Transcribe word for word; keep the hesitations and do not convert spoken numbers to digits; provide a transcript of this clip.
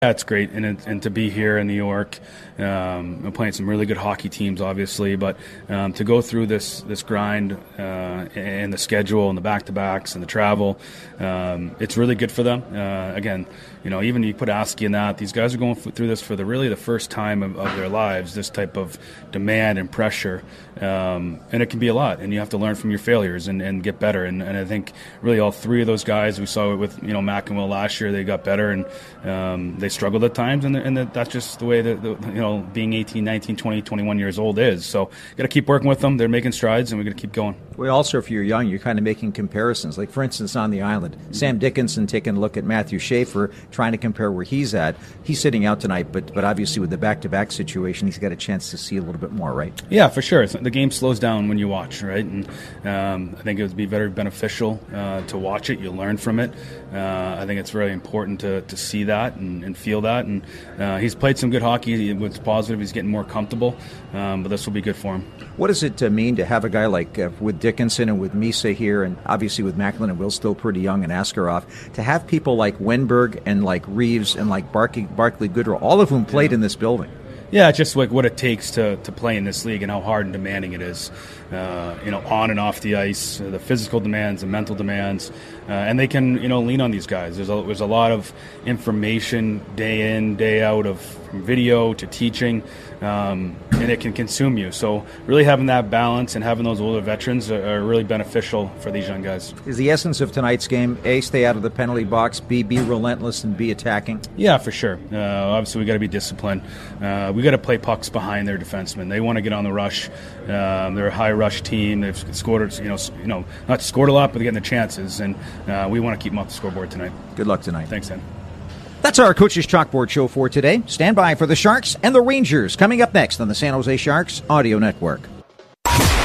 Yeah, it's great, and it, and to be here in New York, um, I'm playing some really good hockey teams, obviously, but um, to go through this this grind uh, and the schedule and the back-to-backs and the travel, um, it's really good for them. Uh, again, you know, even you put Askey in that, these guys are going through this for the really the first time of, of their lives. This type of demand and pressure, um, and it can be a lot. And you have to learn from your failures and, and get better. And, and I think really all three of those guys, we saw it with you know Mac and Will last year. They got better and um, they struggled at times, and, and that's just the way that the, you know being eighteen, nineteen, twenty, twenty-one years old is. So got to keep working with them. They're making strides, and we're going to keep going. Well, also, if you're young, you're kind of making comparisons. Like, for instance, on the island, mm-hmm. Sam Dickinson taking a look at Matthew Schaefer, trying to compare where he's at. He's sitting out tonight, but but obviously with the back-to-back situation, he's got a chance to see a little bit more, right? Yeah, for sure. The game slows down when you watch, right? And um, I think it would be very beneficial uh, to watch it. You learn from it. Uh, I think it's really important to, to see that and, and feel that. And uh, he's played some good hockey. It's positive. He's getting more comfortable, um, but this will be good for him. What does it uh, mean to have a guy like uh, with Dickinson and with Misa here, and obviously with Macklin and Will still pretty young and Askarov, to have people like Wenberg and like Reeves and like Barkley, Barkley Goodrow, all of whom played yeah. in this building? Yeah, it's just like what it takes to, to play in this league and how hard and demanding it is. Uh, you know, on and off the ice, uh, the physical demands, the mental demands, uh, and they can, you know, lean on these guys. There's a, there's a lot of information day in, day out, of from video to teaching, um, and it can consume you. So really having that balance and having those older veterans are, are really beneficial for these young guys. Is the essence of tonight's game, A, stay out of the penalty box, B, be relentless, and B, attacking? Yeah, for sure. Uh, obviously, we got to be disciplined. Uh, we got to play pucks behind their defensemen. They want to get on the rush. Um, they're a high rush team. They've scored, you know, you know, not scored a lot, but they're getting the chances, and uh, we want to keep them off the scoreboard tonight. Good luck tonight. Thanks, Dan. That's our Coach's Chalkboard show for today. Stand by for the Sharks and the Rangers coming up next on the San Jose Sharks Audio Network.